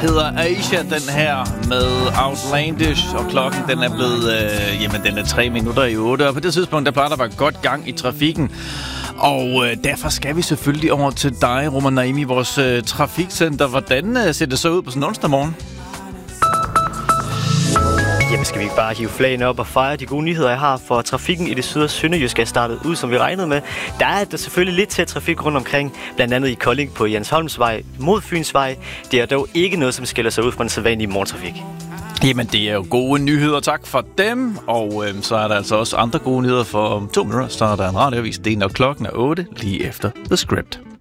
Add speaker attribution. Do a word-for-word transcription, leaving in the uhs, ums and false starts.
Speaker 1: hedder Asia, den her med Outlandish, og klokken den er blevet, øh, jamen den er tre minutter i otte, og på det tidspunkt, der plejer der at være godt gang i trafikken. Og øh, derfor skal vi selvfølgelig over til dig, Roman Naimi, vores øh, trafikcenter. Hvordan øh, ser det så ud på sådan en onsdag morgen?
Speaker 2: Jamen skal vi ikke bare hive flagene op og fejre de gode nyheder, jeg har for trafikken i det syd- og sønderjyske er startet ud, som vi regnede med. Der er der selvfølgelig lidt tæt trafik rundt omkring, blandt andet i Kolding på Jensholmsvej mod Fynsvej. Det er dog ikke noget, som skiller sig ud fra den sædvanlige morgentrafik.
Speaker 1: Jamen, det er jo gode nyheder, tak for dem. Og øh, så er der altså også andre gode nyheder for om to minutter. Så er der en radioavis, det er når klokken er otte, lige efter The Script.